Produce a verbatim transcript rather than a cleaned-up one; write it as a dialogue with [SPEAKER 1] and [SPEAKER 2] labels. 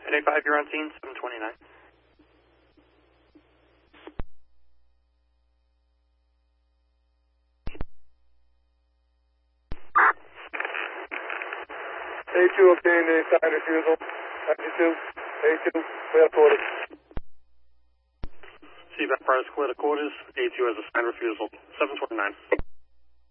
[SPEAKER 1] ten eighty-five, you're on scene, seven twenty-nine.
[SPEAKER 2] A two obtained a sign refusal. ninety-two, A two, clear quarters.
[SPEAKER 1] C V A C prior to clear to quarters, A two has a signed refusal, seven twenty-nine.